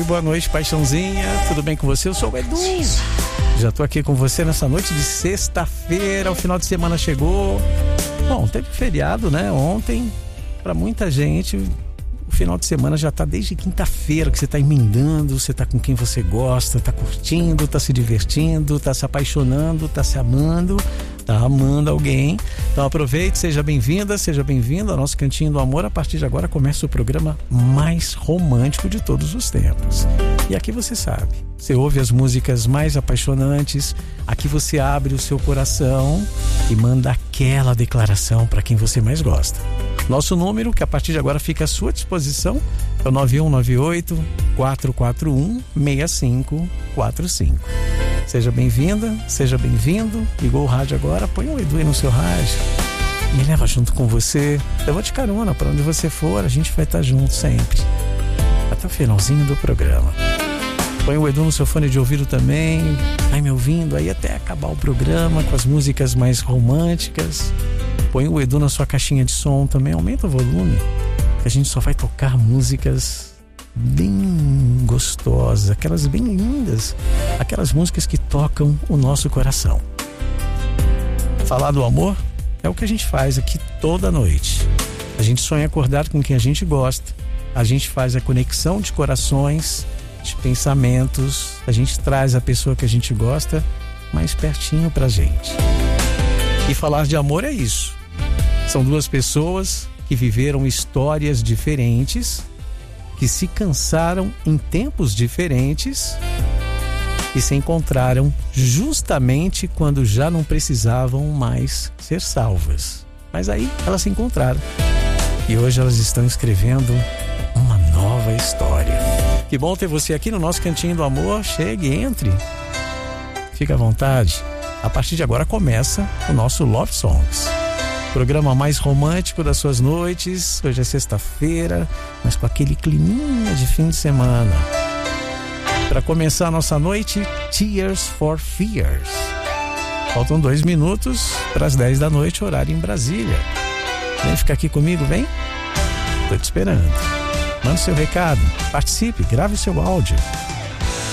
boa noite, paixãozinha. Tudo bem com você? Eu sou o Edu. Já tô aqui com você nessa noite de sexta-feira. O final de semana chegou. Bom, teve feriado, né? Ontem, pra muita gente, o final de semana já tá desde quinta-feira, que você tá emendando, você tá com quem você gosta, tá curtindo, tá se divertindo, tá se apaixonando, tá se amando, tá amando alguém. Então aproveite, seja bem-vinda, seja bem-vindo ao nosso Cantinho do Amor. A partir de agora começa o programa mais romântico de todos os tempos. E aqui você sabe, você ouve as músicas mais apaixonantes, aqui você abre o seu coração e manda aquela declaração para quem você mais gosta. Nosso número, que a partir de agora fica à sua disposição, é o 9198-441-6545. Seja bem-vinda, seja bem-vindo. Ligou o rádio agora, põe um Edu aí no seu rádio. Me leva junto com você. Eu vou de carona para onde você for, a gente vai estar junto sempre. Até o finalzinho do programa. Põe o Edu no seu fone de ouvido também. Vai me ouvindo aí até acabar o programa com as músicas mais românticas. Põe o Edu na sua caixinha de som também. Aumenta o volume. Que a gente só vai tocar músicas bem gostosas, aquelas bem lindas, aquelas músicas que tocam o nosso coração. Falar do amor é o que a gente faz aqui toda noite. A gente sonha acordar com quem a gente gosta, a gente faz a conexão de corações, de pensamentos, a gente traz a pessoa que a gente gosta mais pertinho pra gente. E falar de amor é isso. São duas pessoas que viveram histórias diferentes, que se cansaram em tempos diferentes e se encontraram justamente quando já não precisavam mais ser salvas. Mas aí elas se encontraram e hoje elas estão escrevendo uma nova história. Que bom ter você aqui no nosso Cantinho do Amor. Chegue, entre, fique à vontade. A partir de agora começa o nosso Love Songs, programa mais romântico das suas noites. Hoje é sexta-feira, mas com aquele climinha de fim de semana. Para começar a nossa noite, Tears for Fears. Faltam 2 minutos para as 10 da noite, horário em Brasília. Vem ficar aqui comigo, vem? Tô te esperando. Mande seu recado, participe, grave seu áudio.